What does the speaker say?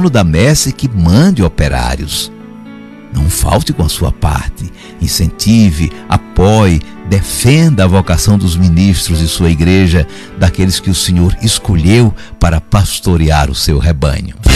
dono da messe que mande operários. Não falte com a sua parte. Incentive, apoie, defenda a vocação dos ministros de sua igreja, daqueles que o Senhor escolheu para pastorear o seu rebanho.